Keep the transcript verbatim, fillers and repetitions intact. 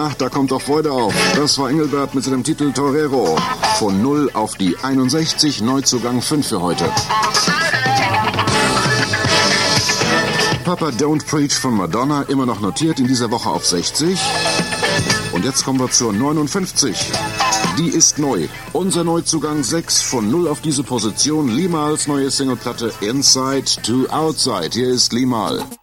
Na, da kommt doch Freude auf. Das war Engelbert mit seinem Titel Torero. Von null auf die einundsechzig, Neuzugang fünf für heute. Papa Don't Preach von Madonna, immer noch notiert in dieser Woche auf sechzig. Und jetzt kommen wir zur neunundfünfzig. Die ist neu. Unser Neuzugang sechs von null auf diese Position. Limals neue Singleplatte Inside to Outside. Hier ist Limal.